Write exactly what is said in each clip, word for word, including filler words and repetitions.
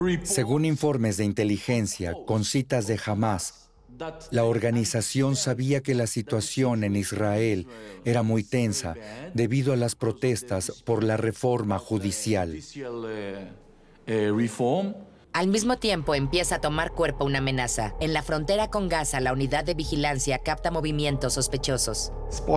Según informes de inteligencia con citas de Hamás, la organización sabía que la situación en Israel era muy tensa debido a las protestas por la reforma judicial. Al mismo tiempo empieza a tomar cuerpo una amenaza. En la frontera con Gaza, la unidad de vigilancia capta movimientos sospechosos.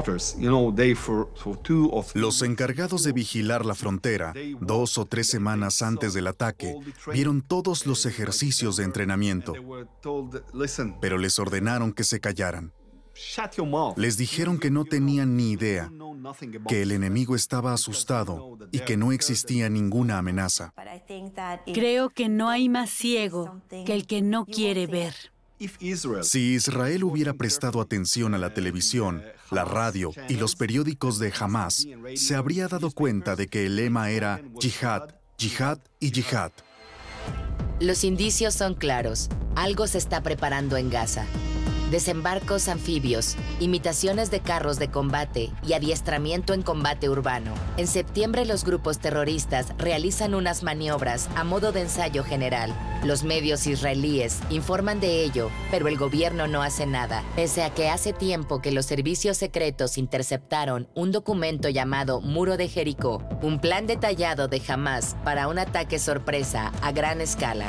Los encargados de vigilar la frontera, dos o tres semanas antes del ataque, vieron todos los ejercicios de entrenamiento, pero les ordenaron que se callaran. Les dijeron que no tenían ni idea, que el enemigo estaba asustado y que no existía ninguna amenaza. Creo que no hay más ciego que el que no quiere ver. Si Israel hubiera prestado atención a la televisión, la radio y los periódicos de Hamás, se habría dado cuenta de que el lema era yihad, yihad y yihad. Los indicios son claros. Algo se está preparando en Gaza. Desembarcos anfibios, imitaciones de carros de combate y adiestramiento en combate urbano. En septiembre, los grupos terroristas realizan unas maniobras a modo de ensayo general. Los medios israelíes informan de ello, pero el gobierno no hace nada, pese a que hace tiempo que los servicios secretos interceptaron un documento llamado Muro de Jericó, un plan detallado de Hamás para un ataque sorpresa a gran escala.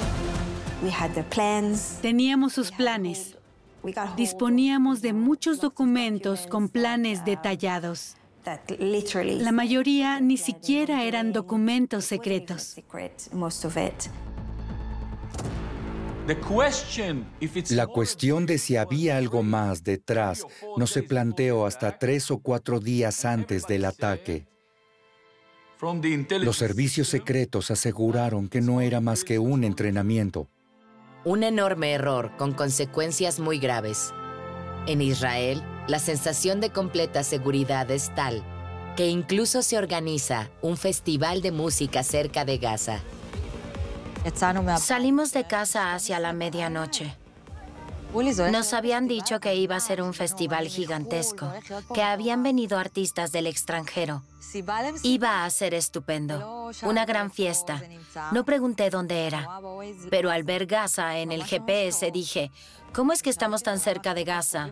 Teníamos sus planes. Disponíamos de muchos documentos con planes detallados. La mayoría ni siquiera eran documentos secretos. La cuestión de si había algo más detrás no se planteó hasta tres o cuatro días antes del ataque. Los servicios secretos aseguraron que no era más que un entrenamiento. Un enorme error con consecuencias muy graves. En Israel, la sensación de completa seguridad es tal que incluso se organiza un festival de música cerca de Gaza. Salimos de casa hacia la medianoche. Nos habían dicho que iba a ser un festival gigantesco, que habían venido artistas del extranjero. Iba a ser estupendo, una gran fiesta. No pregunté dónde era, pero al ver Gaza en el G P S dije, ¿cómo es que estamos tan cerca de Gaza?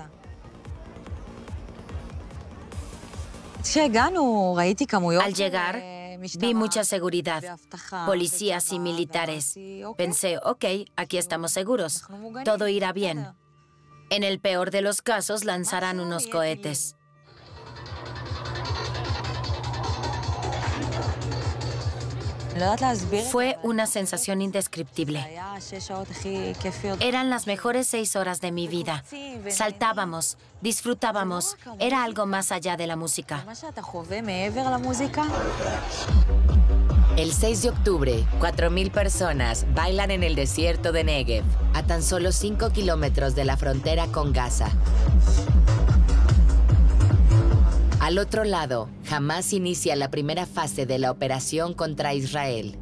Al llegar, vi mucha seguridad, policías y militares. Pensé, ok, aquí estamos seguros, todo irá bien. En el peor de los casos, lanzarán unos cohetes. Fue una sensación indescriptible. Eran las mejores seis horas de mi vida. Saltábamos, disfrutábamos. Era algo más allá de la música. El seis de octubre, cuatro mil personas bailan en el desierto de Negev, a tan solo cinco kilómetros de la frontera con Gaza. Al otro lado, Hamás inicia la primera fase de la operación contra Israel.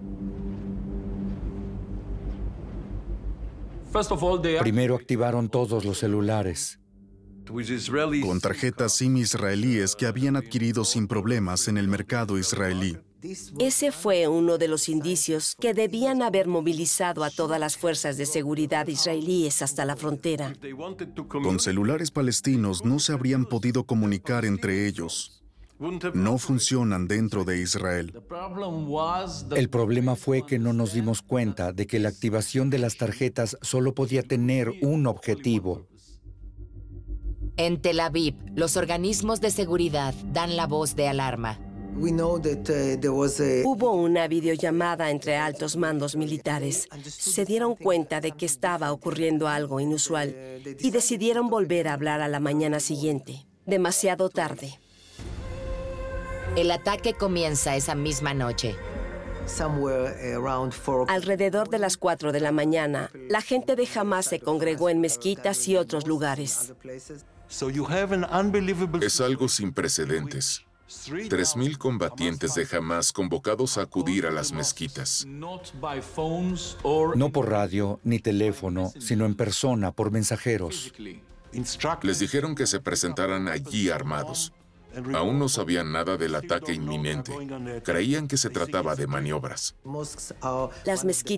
Primero activaron todos los celulares. Con tarjetas SIM israelíes que habían adquirido sin problemas en el mercado israelí. Ese fue uno de los indicios que debían haber movilizado a todas las fuerzas de seguridad israelíes hasta la frontera. Con celulares palestinos no se habrían podido comunicar entre ellos. No funcionan dentro de Israel. El problema fue que no nos dimos cuenta de que la activación de las tarjetas solo podía tener un objetivo. En Tel Aviv, los organismos de seguridad dan la voz de alarma. Hubo una videollamada entre altos mandos militares. Se dieron cuenta de que estaba ocurriendo algo inusual y decidieron volver a hablar a la mañana siguiente, demasiado tarde. El ataque comienza esa misma noche. Alrededor de las cuatro de la mañana, la gente de Hamás se congregó en mezquitas y otros lugares. Es algo sin precedentes. Tres mil combatientes de Hamás convocados a acudir a las mezquitas. No por radio ni teléfono, sino en persona, por mensajeros. Les dijeron que se presentaran allí armados. Aún no sabían nada del ataque inminente. Creían que se trataba de maniobras. Las mezquitas